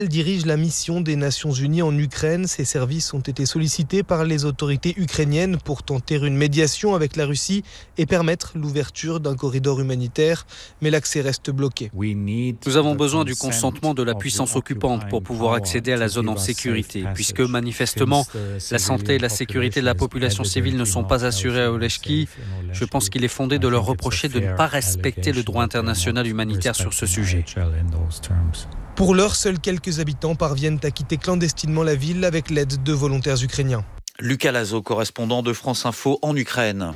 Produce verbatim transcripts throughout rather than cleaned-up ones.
Elle dirige la mission des Nations Unies en Ukraine. Ses services ont été sollicités par les autorités ukrainiennes pour tenter une médiation avec la Russie et permettre l'ouverture d'un corridor humanitaire. Mais l'accès reste bloqué. Nous avons besoin du consentement de la puissance occupante pour pouvoir accéder à la zone en sécurité, puisque manifestement, la santé et la sécurité de la population civile ne sont pas assurées à Oleshki. Je pense qu'il est fondé de leur reprocher de ne pas respecter le droit international humanitaire sur ce sujet. Pour l'heure, seuls quelques habitants parviennent à quitter clandestinement la ville avec l'aide de volontaires ukrainiens. Lucas Lazo, correspondant de France Info en Ukraine.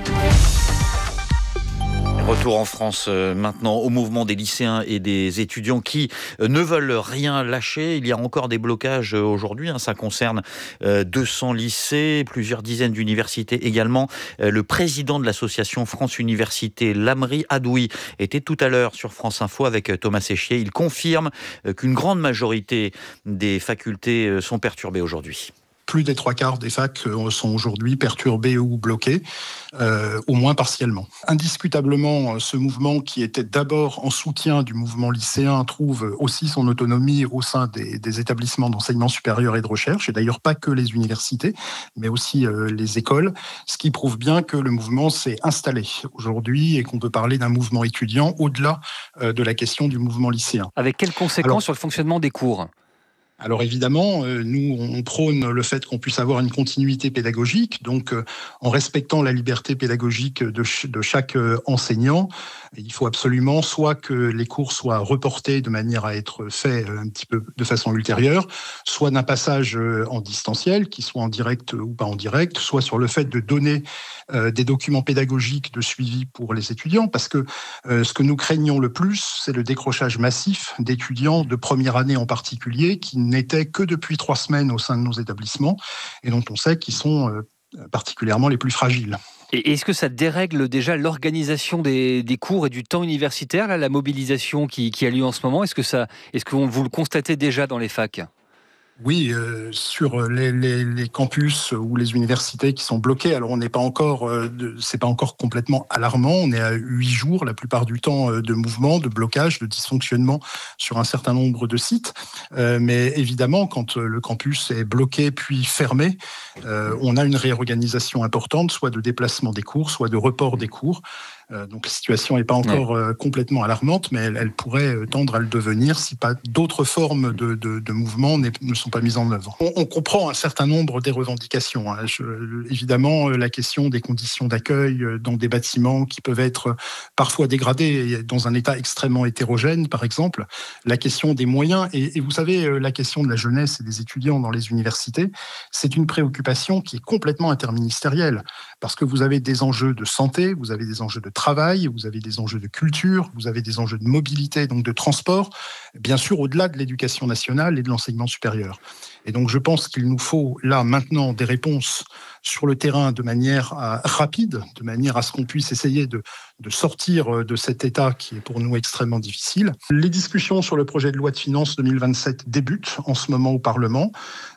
Retour en France euh, maintenant au mouvement des lycéens et des étudiants qui euh, ne veulent rien lâcher. Il y a encore des blocages euh, aujourd'hui. Hein, ça concerne euh, deux cents lycées, plusieurs dizaines d'universités également. Euh, le président de l'association France Université, Lamri Adoui, était tout à l'heure sur France Info avec euh, Thomas Séchier. Il confirme euh, qu'une grande majorité des facultés euh, sont perturbées aujourd'hui. Plus des trois quarts des facs sont aujourd'hui perturbés ou bloqués, euh, au moins partiellement. Indiscutablement, ce mouvement qui était d'abord en soutien du mouvement lycéen trouve aussi son autonomie au sein des, des établissements d'enseignement supérieur et de recherche, et d'ailleurs pas que les universités, mais aussi euh, les écoles, ce qui prouve bien que le mouvement s'est installé aujourd'hui et qu'on peut parler d'un mouvement étudiant au-delà euh, de la question du mouvement lycéen. Avec quelles conséquences Alors, sur le fonctionnement des cours ? Alors évidemment, euh, nous, on prône le fait qu'on puisse avoir une continuité pédagogique, donc euh, en respectant la liberté pédagogique de, ch- de chaque euh, enseignant, il faut absolument soit que les cours soient reportés de manière à être faits euh, un petit peu de façon ultérieure, soit d'un passage euh, en distanciel, qui soit en direct ou pas en direct, soit sur le fait de donner euh, des documents pédagogiques de suivi pour les étudiants, parce que euh, ce que nous craignons le plus, c'est le décrochage massif d'étudiants de première année en particulier, qui n'étaient que depuis trois semaines au sein de nos établissements et dont on sait qu'ils sont euh, particulièrement les plus fragiles. Et est-ce que ça dérègle déjà l'organisation des, des cours et du temps universitaire, là, la mobilisation qui, qui a lieu en ce moment ? Est-ce que ça, est-ce que vous le constatez déjà dans les facs ? Oui, euh, sur les, les, les campus ou les universités qui sont bloqués, alors on n'est pas encore, euh, de, c'est pas encore complètement alarmant. On est à huit jours, la plupart du temps, euh, de mouvement, de blocage, de dysfonctionnement sur un certain nombre de sites. Euh, mais évidemment, quand le campus est bloqué puis fermé, euh, on a une réorganisation importante, soit de déplacement des cours, soit de report des cours. Euh, donc la situation n'est pas encore ouais. euh, complètement alarmante, mais elle, elle pourrait tendre à le devenir si pas d'autres formes de, de, de mouvement ne sont pas mises en œuvre. On, on comprend un certain nombre des revendications. Hein. Je, évidemment, la question des conditions d'accueil dans des bâtiments qui peuvent être parfois dégradés dans un état extrêmement hétérogène, par exemple. La question des moyens, et, et vous savez, la question de la jeunesse et des étudiants dans les universités, c'est une préoccupation qui est complètement interministérielle, parce que vous avez des enjeux de santé, vous avez des enjeux de travail, vous avez des enjeux de culture, vous avez des enjeux de mobilité, donc de transport, bien sûr au-delà de l'éducation nationale et de l'enseignement supérieur. Et donc je pense qu'il nous faut là maintenant des réponses sur le terrain de manière à, rapide, de manière à ce qu'on puisse essayer de, de sortir de cet état qui est pour nous extrêmement difficile. Les discussions sur le projet de loi de finances deux mille vingt-sept débutent en ce moment au Parlement.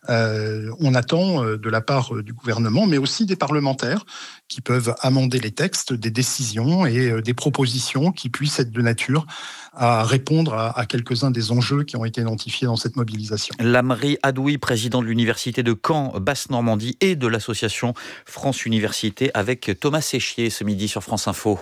Euh, on attend de la part du gouvernement, mais aussi des parlementaires qui peuvent amender les textes, des décisions et des propositions qui puissent être de nature à répondre à, à quelques-uns des enjeux qui ont été identifiés dans cette mobilisation. Lamri Adoui, président de l'université de Caen, Basse-Normandie et de l'association France Université, avec Thomas Séchier ce midi sur France Info.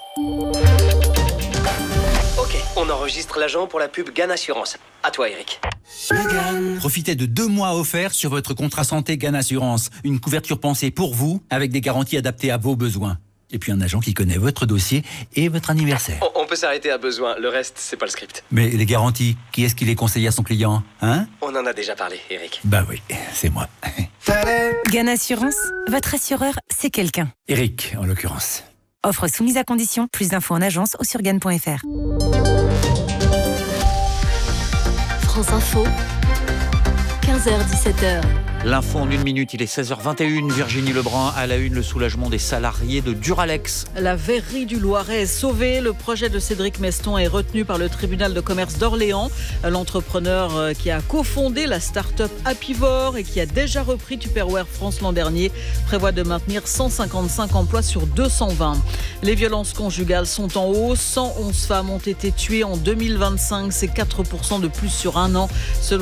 Ok, on enregistre l'agent pour la pub Gann Assurance. À toi, Eric. Profitez de deux mois offerts sur votre contrat santé Gann Assurance. Une couverture pensée pour vous, avec des garanties adaptées à vos besoins. Et puis un agent qui connaît votre dossier et votre anniversaire. On, on peut s'arrêter à besoin, le reste, c'est pas le script. Mais les garanties, qui est-ce qui les conseille à son client, hein ? On en a déjà parlé, Eric. Bah oui, c'est moi. Gann Assurance, votre assureur, c'est quelqu'un. Eric, en l'occurrence. Offre soumise à condition, plus d'infos en agence ou sur gann point f r. France Info, quinze heures dix-sept heures. L'info en une minute, il est seize heures vingt et une. Virginie Lebrun, à la une, le soulagement des salariés de Duralex. La verrerie du Loiret est sauvée. Le projet de Cédric Meston est retenu par le tribunal de commerce d'Orléans. L'entrepreneur qui a cofondé la start-up Apivore et qui a déjà repris Tupperware France l'an dernier prévoit de maintenir cent cinquante-cinq emplois sur deux cent vingt. Les violences conjugales sont en hausse. cent onze femmes ont été tuées en deux mille vingt-cinq. C'est quatre pour cent de plus sur un an, selon